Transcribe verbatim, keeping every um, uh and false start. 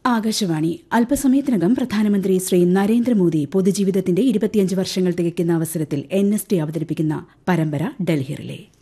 ആകാശവാണി അല്പസമയത്തിനകം പ്രധാനമന്ത്രി ശ്രീ നരേന്ദ്രമോദി പൊതുജീവിതത്തിന്റെ ഇരുപത്തിയഞ്ച് വർഷങ്ങൾ തികയ്ക്കുന്ന അവസരത്തിൽ എൻ എസ് ടി അവതരിപ്പിക്കുന്ന പരമ്പര ഡൽഹി റിലേ.